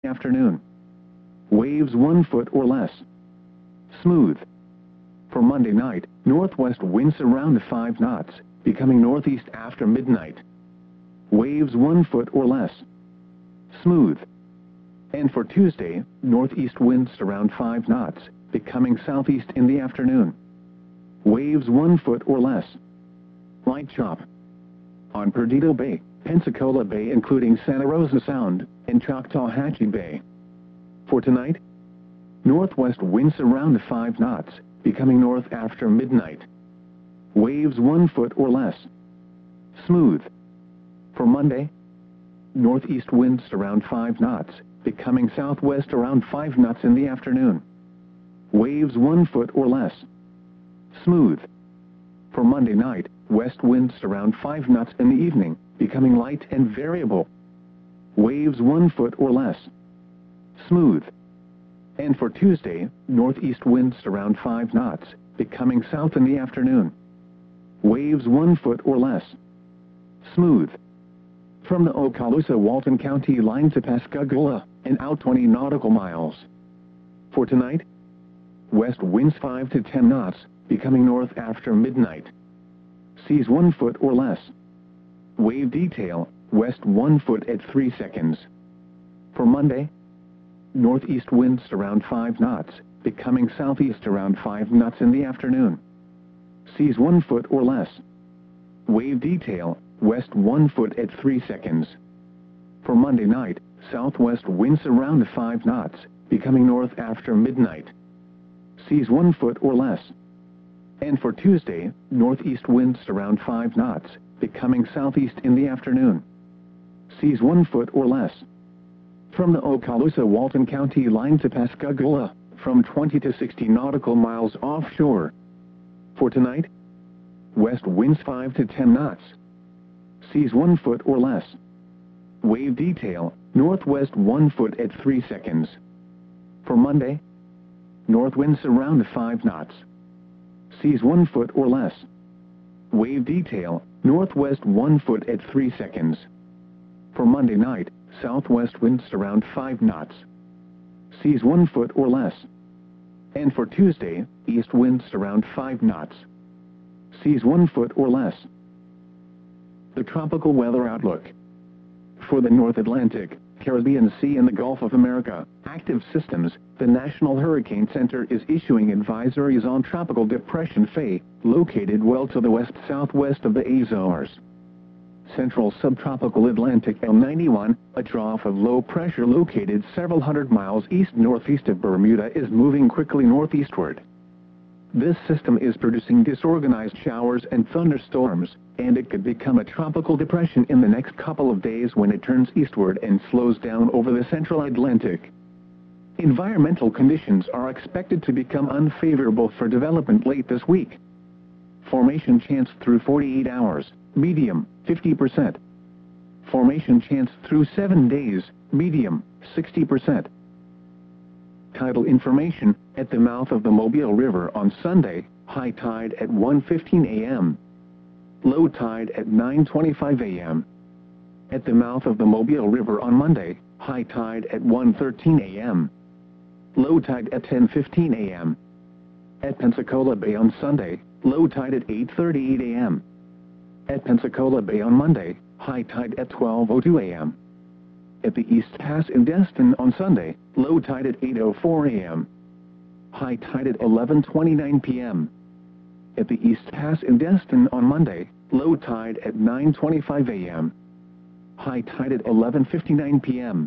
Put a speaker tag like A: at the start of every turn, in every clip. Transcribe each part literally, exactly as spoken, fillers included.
A: Afternoon. Waves one foot or less. Smooth. For Monday night, northwest winds around five knots, becoming northeast after midnight. Waves one foot or less. Smooth. And for Tuesday, northeast winds around five knots, becoming southeast in the afternoon. Waves one foot or less. Light chop. On Perdido Bay, Pensacola Bay including Santa Rosa Sound, and Choctawhatchee Bay. For tonight, northwest winds around five knots, becoming north after midnight. Waves one foot or less. Smooth. For Monday, northeast winds around five knots, becoming southwest around five knots in the afternoon. Waves one foot or less. Smooth. For Monday night, west winds around five knots in the evening, becoming light and variable. Waves one foot or less. Smooth. And for Tuesday, northeast winds around five knots, becoming south in the afternoon. Waves one foot or less. Smooth. From the Okaloosa-Walton County line to Pascagoula, and out twenty nautical miles. For tonight, west winds five to ten knots, becoming north after midnight. Seas one foot or less. Wave detail, west one foot at three seconds. For Monday, northeast winds around five knots, becoming southeast around five knots in the afternoon. Seas one foot or less. Wave detail, west one foot at three seconds. For Monday night, southwest winds around five knots, becoming north after midnight. Seas one foot or less. And for Tuesday, northeast winds around five knots, becoming southeast in the afternoon. Seas one foot or less. From the Okaloosa-Walton County line to Pascagoula, from twenty to sixty nautical miles offshore. For tonight, west winds five to ten knots. Seas one foot or less. Wave detail, northwest one foot at three seconds. For Monday, north winds around five knots. Seas one foot or less. Wave detail, northwest one foot at three seconds. For Monday night, southwest winds around five knots. Seas one foot or less. And for Tuesday, east winds around five knots. Seas one foot or less. The tropical weather outlook. For the North Atlantic, Caribbean Sea and the Gulf of America, active systems, the National Hurricane Center is issuing advisories on Tropical Depression Faye, located well to the west-southwest of the Azores. Central Subtropical Atlantic L ninety-one, a trough of low pressure located several hundred miles east-northeast of Bermuda, is moving quickly northeastward. This system is producing disorganized showers and thunderstorms, and it could become a tropical depression in the next couple of days when it turns eastward and slows down over the central Atlantic. Environmental conditions are expected to become unfavorable for development late this week. Formation chance through forty-eight hours, medium, fifty percent. Formation chance through seven days, medium, sixty percent. Tidal information, at the mouth of the Mobile River on Sunday, high tide at one fifteen a m Low tide at nine twenty-five a m At the mouth of the Mobile River on Monday, high tide at one thirteen a m Low tide at ten fifteen a m At Pensacola Bay on Sunday, low tide at eight thirty-eight a m At Pensacola Bay on Monday, high tide at twelve oh two a m At the East Pass in Destin on Sunday, low tide at eight oh four a m High tide at eleven twenty-nine p m At the East Pass in Destin on Monday, low tide at nine twenty-five a m High tide at eleven fifty-nine p m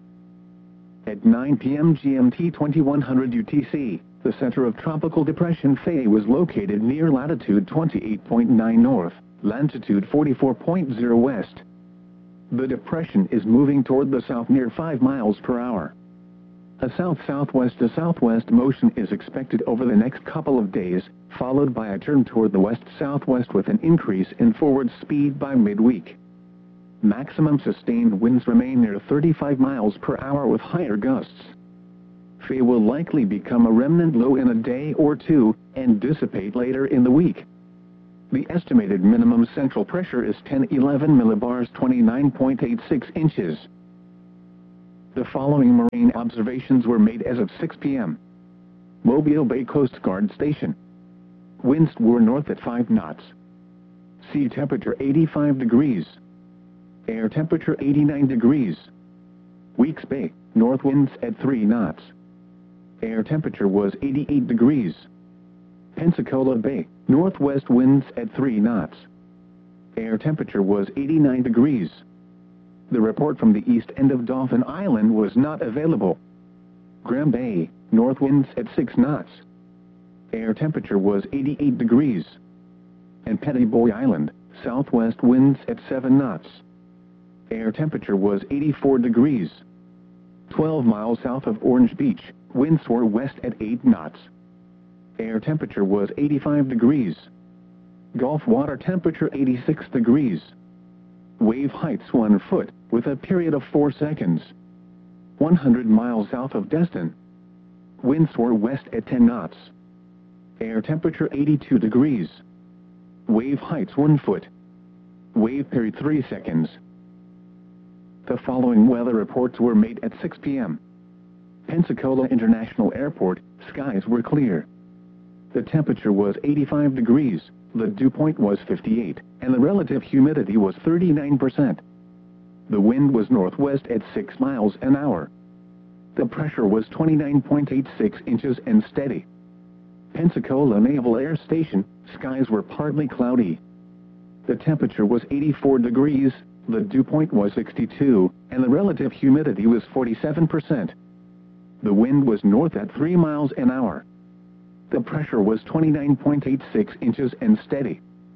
A: At nine p m G M T twenty-one hundred U T C, the center of Tropical Depression Faye was located near latitude twenty-eight point nine north, longitude forty-four point zero west. The depression is moving toward the south near five miles per hour. A south-southwest to southwest motion is expected over the next couple of days, followed by a turn toward the west-southwest with an increase in forward speed by midweek. Maximum sustained winds remain near thirty-five miles per hour with higher gusts. Faye will likely become a remnant low in a day or two, and dissipate later in the week. The estimated minimum central pressure is ten eleven millibars, twenty-nine point eight six inches. The following marine observations were made as of six p m Mobile Bay Coast Guard Station. Winds were north at five knots. Sea temperature eighty-five degrees. Air temperature eighty-nine degrees. Weeks Bay, north winds at three knots. Air temperature was eighty-eight degrees. Pensacola Bay, northwest winds at three knots. Air temperature was eighty-nine degrees. The report from the east end of Dauphin Island was not available. Graham Bay, north winds at six knots. Air temperature was eighty-eight degrees. And Petty Boy Island, southwest winds at seven knots. Air temperature was eighty-four degrees. twelve miles south of Orange Beach, winds were west at eight knots. Air temperature was eighty-five degrees. Gulf water temperature eighty-six degrees. Wave heights one foot, with a period of four seconds. one hundred miles south of Destin. Winds were west at ten knots. Air temperature eighty-two degrees. Wave heights one foot. Wave period three seconds. The following weather reports were made at six p m Pensacola International Airport, skies were clear. The temperature was eighty-five degrees, the dew point was fifty-eight, and the relative humidity was thirty-nine percent. The wind was northwest at six miles an hour. The pressure was twenty-nine point eight six inches and steady. Pensacola Naval Air Station, skies were partly cloudy. The temperature was eighty-four degrees, the dew point was sixty-two, and the relative humidity was forty-seven percent. The wind was north at three miles an hour. The pressure was twenty-nine point eight six inches and steady.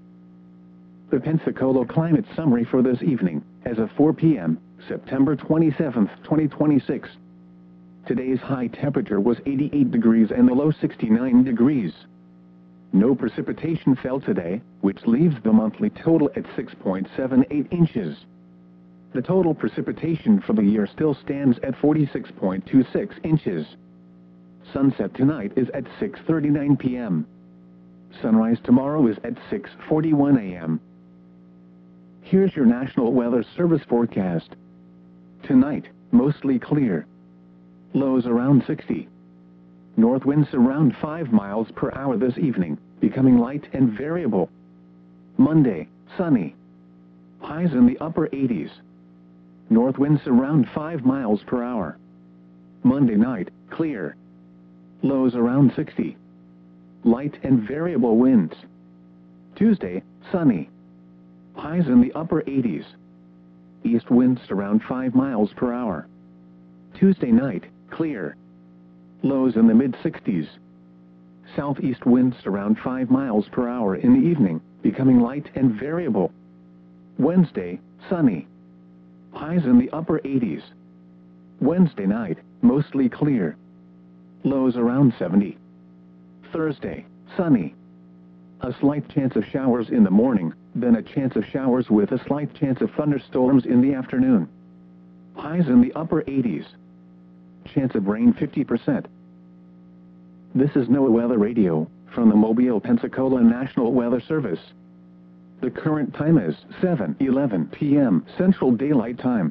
A: The Pensacola climate summary for this evening, as of four p m, September twenty-seventh, twenty twenty-six. Today's high temperature was eighty-eight degrees and the low sixty-nine degrees. No precipitation fell today, which leaves the monthly total at six point seven eight inches. The total precipitation for the year still stands at forty-six point two six inches. Sunset tonight is at six thirty-nine p m Sunrise tomorrow is at six forty-one a m Here's your National Weather Service forecast. Tonight, mostly clear. Lows around sixty. North winds around five miles per hour this evening, becoming light and variable. Monday, sunny. Highs in the upper eighties. North winds around five miles per hour. Monday night, clear. Lows around sixty. Light and variable winds. Tuesday, sunny. Highs in the upper eighties. East winds around five miles per hour. Tuesday night, clear. Lows in the mid-sixties. Southeast winds around five miles per hour in the evening, becoming light and variable. Wednesday, sunny. Highs in the upper eighties. Wednesday night, mostly clear. Lows around seventy. Thursday, sunny. A slight chance of showers in the morning, then a chance of showers with a slight chance of thunderstorms in the afternoon. Highs in the upper eighties. Chance of rain fifty percent. This is NOAA Weather Radio, from the Mobile, Pensacola National Weather Service. The current time is seven eleven p m Central Daylight Time.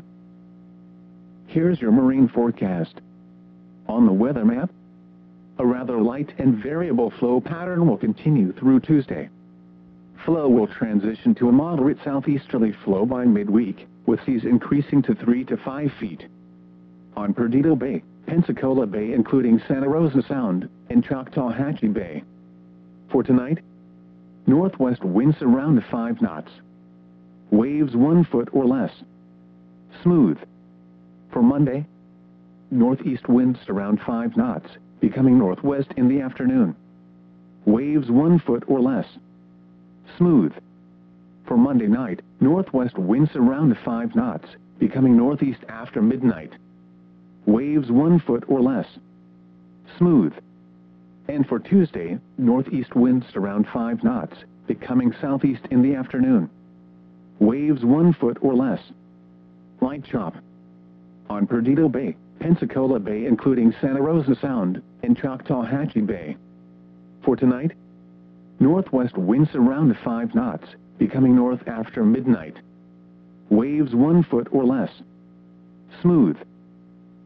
A: Here's your marine forecast. On the weather map, a rather light and variable flow pattern will continue through Tuesday. Flow will transition to a moderate southeasterly flow by midweek, with seas increasing to three to five feet. On Perdido Bay, Pensacola Bay including Santa Rosa Sound, and Choctawhatchee Bay. For tonight, northwest winds around five knots. Waves one foot or less. Smooth. For Monday, northeast winds around five knots, becoming northwest in the afternoon. Waves one foot or less. Smooth. For Monday night, northwest winds around five knots, becoming northeast after midnight. Waves one foot or less. Smooth. And for Tuesday, northeast winds around five knots, becoming southeast in the afternoon. Waves one foot or less. Light chop. On Perdido Bay, Pensacola Bay including Santa Rosa Sound, and Choctawhatchee Bay. For tonight, northwest winds around five knots, becoming north after midnight. Waves one foot or less. Smooth.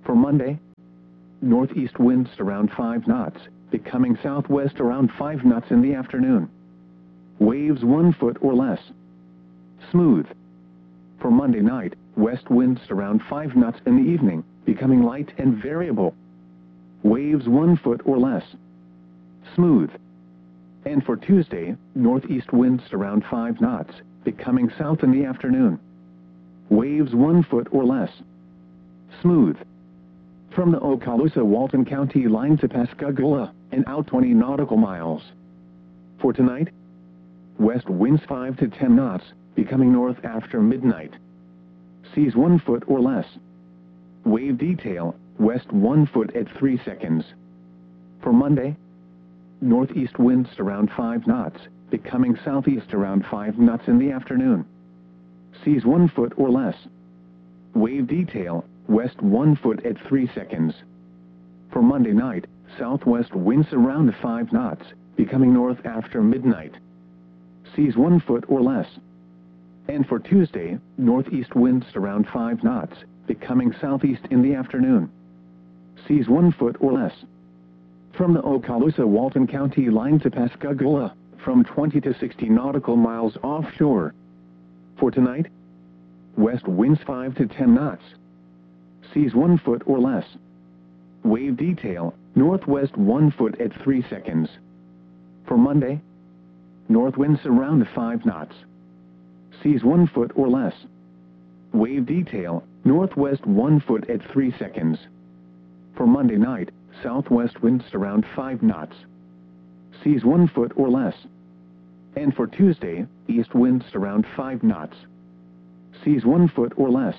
A: For Monday, northeast winds around five knots, becoming southwest around five knots in the afternoon. Waves one foot or less. Smooth. For Monday night, west winds around five knots in the evening, becoming light and variable. Waves one foot or less. Smooth. And for Tuesday, northeast winds around five knots, becoming south in the afternoon. Waves one foot or less. Smooth. From the Okaloosa-Walton County line to Pascagoula, and out twenty nautical miles. For tonight, west winds five to ten knots, becoming north after midnight. Seas one foot or less. Wave detail, west one foot at three seconds. For Monday, northeast winds around five knots, becoming southeast around five knots in the afternoon. Seas one foot or less. Wave detail, west one foot at three seconds. For Monday night, southwest winds around five knots, becoming north after midnight. Seas one foot or less. And for Tuesday, northeast winds around five knots, becoming southeast in the afternoon. Seas one foot or less. From the Okaloosa-Walton County line to Pascagoula, from twenty to sixty nautical miles offshore. For tonight, west winds five to ten knots. Seas one foot or less. Wave detail, northwest one foot at three seconds. For Monday, north winds around five knots. Seas one foot or less. Wave detail, northwest one foot at three seconds. For Monday night, southwest winds around five knots. Seas one foot or less. And for Tuesday, east winds around five knots. Seas one foot or less.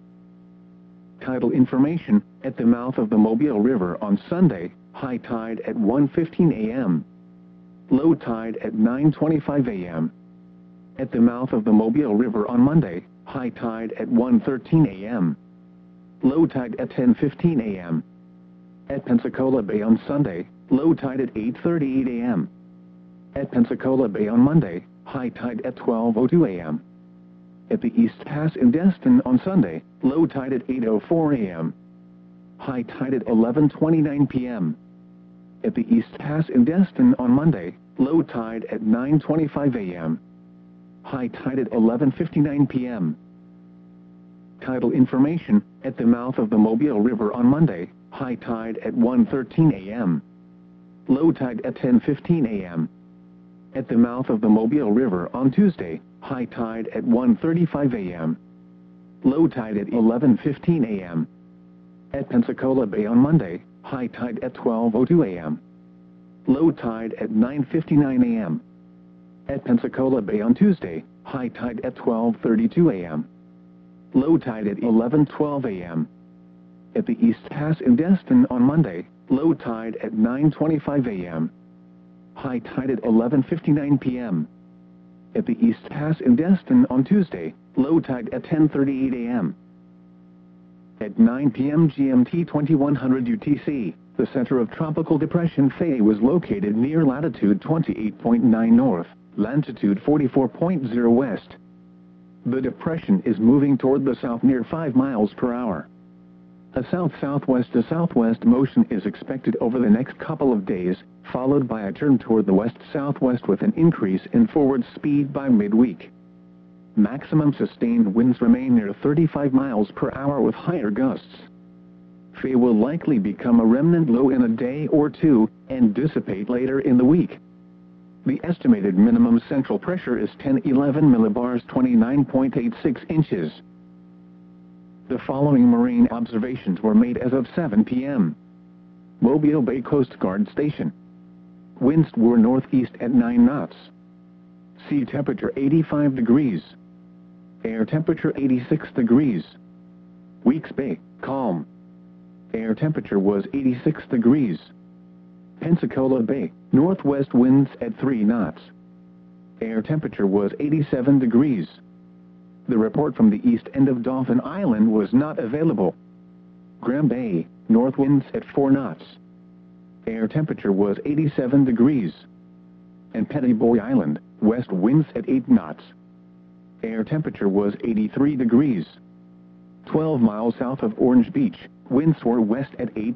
A: Tidal information, at the mouth of the Mobile River on Sunday, high tide at one fifteen a m Low tide at nine twenty-five a m At the mouth of the Mobile River on Monday, high tide at one thirteen a m Low tide at ten fifteen a m At Pensacola Bay on Sunday, low tide at eight thirty-eight a m At Pensacola Bay on Monday, high tide at twelve oh two a m At the East Pass in Destin on Sunday, low tide at eight oh four a m High tide at eleven twenty-nine p m At the East Pass in Destin on Monday, low tide at nine twenty-five a m High tide at eleven fifty-nine p m Tidal information, at the mouth of the Mobile River on Monday, high tide at one thirteen a m Low tide at ten fifteen a m At the mouth of the Mobile River on Tuesday, high tide at one thirty-five a m Low tide at eleven fifteen a m At Pensacola Bay on Monday, high tide at twelve oh two a m Low tide at nine fifty-nine a m At Pensacola Bay on Tuesday, high tide at twelve thirty-two a m Low tide at eleven twelve a m At the East Pass in Destin on Monday, low tide at nine twenty-five a m High tide at eleven fifty-nine p m At the East Pass in Destin on Tuesday, low tide at ten thirty-eight a m At nine p m G M T twenty-one hundred U T C, the center of Tropical Depression Faye was located near latitude twenty-eight point nine north, longitude forty-four point zero west. The depression is moving toward the south near five miles per hour. A south-southwest to southwest motion is expected over the next couple of days, followed by a turn toward the west-southwest with an increase in forward speed by midweek. Maximum sustained winds remain near thirty-five miles per hour with higher gusts. Faye will likely become a remnant low in a day or two, and dissipate later in the week. The estimated minimum central pressure is ten eleven millibars, twenty-nine point eight six inches. The following marine observations were made as of seven p m Mobile Bay Coast Guard Station. Winds were northeast at nine knots. Sea temperature eighty-five degrees. Air temperature eighty-six degrees. Weeks Bay, calm. Air temperature was eighty-six degrees. Pensacola Bay, northwest winds at three knots. Air temperature was eighty-seven degrees. The report from the east end of Dauphin Island was not available. Graham Bay, north winds at four knots. Air temperature was eighty-seven degrees. And Pettiboy Island, west winds at eight knots. Air temperature was eighty-three degrees. twelve miles south of Orange Beach, Winds soar west at eight